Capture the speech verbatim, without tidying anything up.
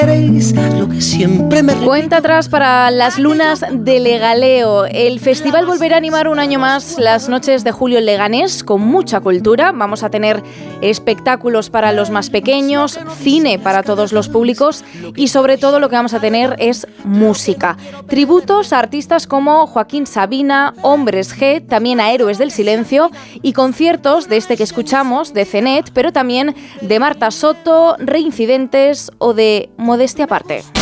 Lo que siempre me Cuenta atrás para las lunas de Legaleo. El festival volverá a animar un año más las noches de julio en Leganés, con mucha cultura. Vamos a tener espectáculos para los más pequeños, cine para todos los públicos y sobre todo lo que vamos a tener es música. Tributos a artistas como Joaquín Sabina, Hombres G, también a Héroes del Silencio y conciertos de este que escuchamos, de Cenet, pero también de Marta Soto, Reincidentes o de Modestia Aparte.